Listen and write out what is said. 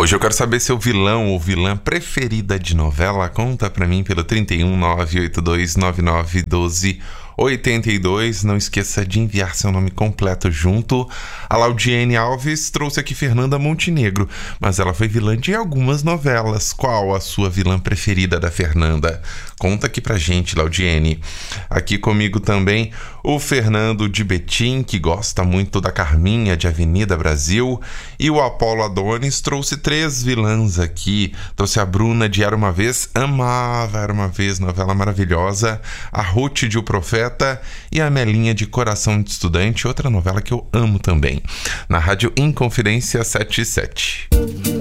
Hoje eu quero saber seu vilão ou vilã preferida de novela. Conta pra mim pelo 31 982 99 12 82. Não esqueça de enviar seu nome completo junto. A Laudiene Alves trouxe aqui Fernanda Montenegro, mas ela foi vilã de algumas novelas. Qual a sua vilã preferida da Fernanda? Conta aqui pra gente, Laudiene. Aqui comigo também o Fernando de Betim, que gosta muito da Carminha de Avenida Brasil, e o Apolo Adonis trouxe 3 vilãs aqui. Trouxe a Bruna de Era Uma Vez, amava Era Uma Vez, novela maravilhosa, a Ruth de O Profeta e a Melinha de Coração de Estudante, outra novela que eu amo também, na Rádio Inconfidência 77.